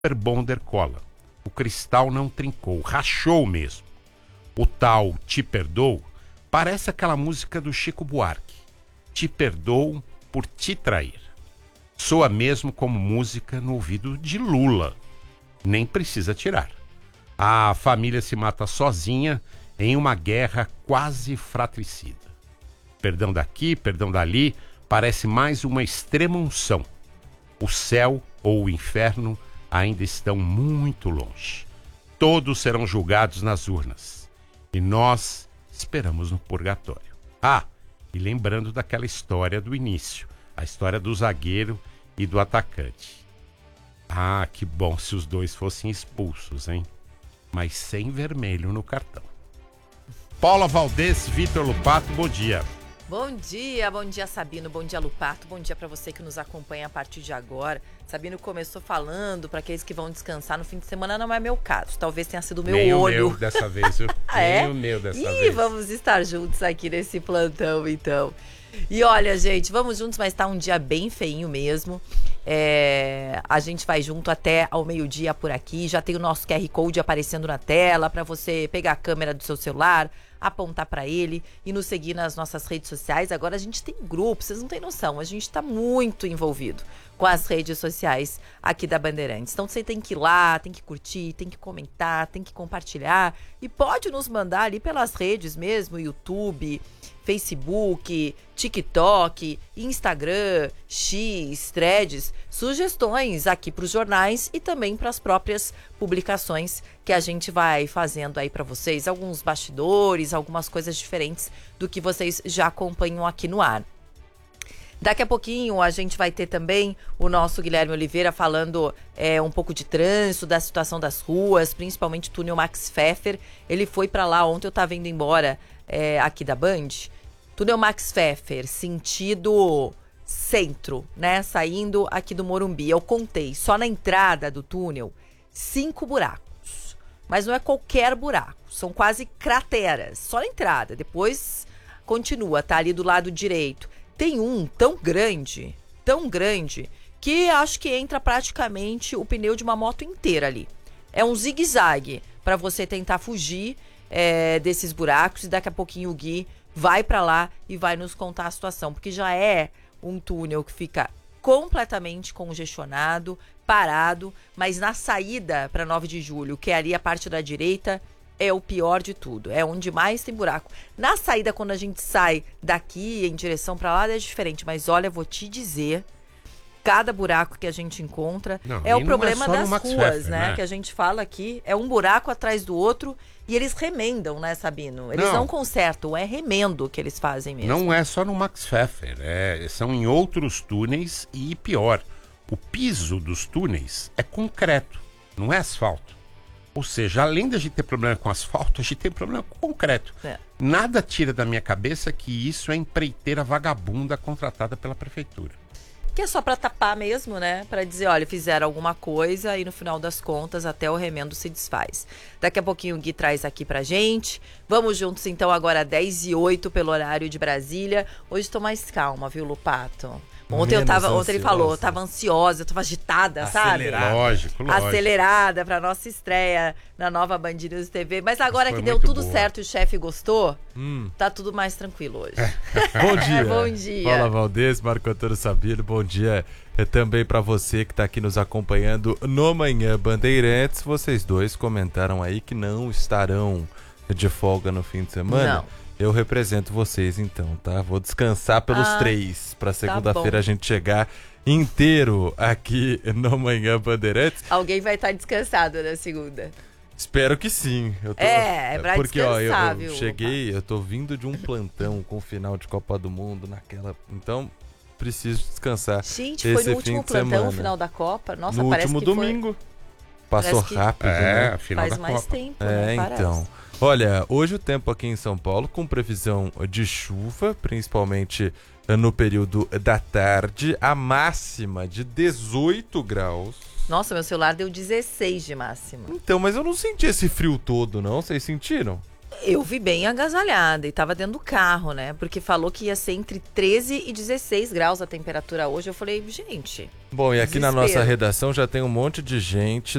Super Bonder cola. O cristal não trincou, rachou mesmo. O tal Te Perdoo parece aquela música do Chico Buarque. Te perdoo por te trair. Soa mesmo como música no ouvido de Lula. Nem precisa tirar. A família se mata sozinha em uma guerra quase fratricida. Perdão daqui, perdão dali, parece mais uma extrema-unção. O céu ou o inferno ainda estão muito longe. Todos serão julgados nas urnas. E nós esperamos no purgatório. Ah, e lembrando daquela história do início, a história do zagueiro e do atacante. Ah, que bom se os dois fossem expulsos, hein? Mas sem vermelho no cartão. Paula Valdez, Vitor Lupato, bom dia. Bom dia Sabino, bom dia Lupato, bom dia para você que nos acompanha a partir de agora. Sabino começou falando para aqueles que vão descansar no fim de semana, não é meu caso, talvez tenha sido o meu olho. O meu dessa vez, viu? Nem o meu dessa vez. E vamos estar juntos aqui nesse plantão então. E olha gente, vamos juntos, mas tá um dia bem feinho mesmo. A gente vai junto até ao meio-dia por aqui, já tem o nosso QR Code aparecendo na tela para você pegar a câmera do seu celular, apontar para ele e nos seguir nas nossas redes sociais. Agora a gente tem grupo, vocês não têm noção, a gente está muito envolvido com as redes sociais aqui da Bandeirantes. Então você tem que ir lá, tem que curtir, tem que comentar, tem que compartilhar e pode nos mandar ali pelas redes mesmo, YouTube, Facebook, TikTok, Instagram, X, Threads, sugestões aqui para os jornais e também para as próprias publicações que a gente vai fazendo aí para vocês, alguns bastidores, algumas coisas diferentes do que vocês já acompanham aqui no ar. Daqui a pouquinho a gente vai ter também o nosso Guilherme Oliveira falando um pouco de trânsito, da situação das ruas, principalmente o túnel Max Pfeffer. Ele foi para lá ontem, eu estava indo embora aqui da Band. Túnel Max Pfeffer, sentido centro, né? Saindo aqui do Morumbi. Eu contei, só na entrada do túnel, 5 buracos. Mas não é qualquer buraco, são quase crateras. Só na entrada, depois continua, tá ali do lado direito. Tem um tão grande, que acho que entra praticamente o pneu de uma moto inteira ali. É um zigue-zague para você tentar fugir desses buracos e daqui a pouquinho o Gui vai para lá e vai nos contar a situação, porque já é um túnel que fica completamente congestionado, parado, mas na saída para 9 de julho, que é ali a parte da direita, é o pior de tudo, é onde mais tem buraco. Na saída, quando a gente sai daqui em direção para lá, é diferente, mas olha, vou te dizer, cada buraco que a gente encontra é o problema das ruas, né? Que a gente fala aqui, é um buraco atrás do outro e eles remendam, né, Sabino? Eles não consertam, é remendo que eles fazem mesmo. Não é só no Max Pfeffer, são em outros túneis e pior, o piso dos túneis é concreto, não é asfalto. Ou seja, além de a gente ter problema com asfalto, a gente tem problema com concreto. Nada tira da minha cabeça que isso é empreiteira vagabunda contratada pela prefeitura. Que é só para tapar mesmo, né? Para dizer, olha, fizeram alguma coisa e no final das contas até o remendo se desfaz. Daqui a pouquinho o Gui traz aqui pra gente. Vamos juntos então agora 10h08 pelo horário de Brasília. Hoje tô mais calma, viu, Lupato? Ontem ele falou, eu tava ansiosa, eu tava agitada, sabe? Lógico. Acelerada pra nossa estreia na nova Band News TV. Mas agora que deu tudo certo e o chefe gostou, tá tudo mais tranquilo hoje. Bom dia. Bom dia. Paula Valdez, Marco Antônio Sabino, bom dia também pra você que tá aqui nos acompanhando no Manhã Bandeirantes. Vocês dois comentaram aí que não estarão de folga no fim de semana. Não. Eu represento vocês então, tá? Vou descansar pelos 3, pra segunda-feira a gente chegar inteiro aqui no Manhã Bandeirantes. Alguém vai estar descansado na segunda. Espero que sim. Pra porque, descansar, eu cheguei, eu tô vindo de um plantão com o final de Copa do Mundo naquela... Então, preciso descansar. Gente, foi no último plantão, o final da Copa? Nossa, parece que foi... No último domingo. Passou rápido, né? Final faz da mais Copa. tempo, né? Então... Olha, hoje o tempo aqui em São Paulo com previsão de chuva, principalmente no período da tarde, a máxima de 18 graus. Nossa, meu celular deu 16 de máxima. Então, mas eu não senti esse frio todo, não? Vocês sentiram? Eu vi bem agasalhada e tava dentro do carro, né? Porque falou que ia ser entre 13 e 16 graus a temperatura hoje. Eu falei, gente... Bom, e aqui na desespero. nossa redação já tem um monte de gente